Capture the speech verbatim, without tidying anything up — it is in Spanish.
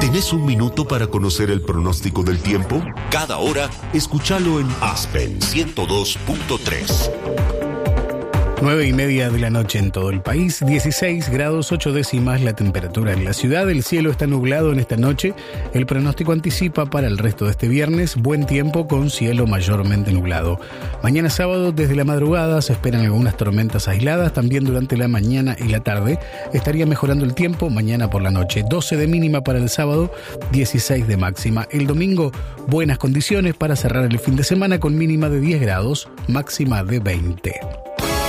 ¿Tenés un minuto para conocer el pronóstico del tiempo? Cada hora, escúchalo en Aspen ciento dos punto tres. Nueve y media de la noche en todo el país, dieciséis grados ocho décimas la temperatura en la ciudad. El cielo está nublado en esta noche. El pronóstico anticipa para el resto de este viernes buen tiempo con cielo mayormente nublado. Mañana sábado desde la madrugada se esperan algunas tormentas aisladas. También durante la mañana y la tarde estaría mejorando el tiempo. Mañana por la noche doce de mínima para el sábado, dieciséis de máxima. El domingo buenas condiciones para cerrar el fin de semana con mínima de diez grados, máxima de veinte.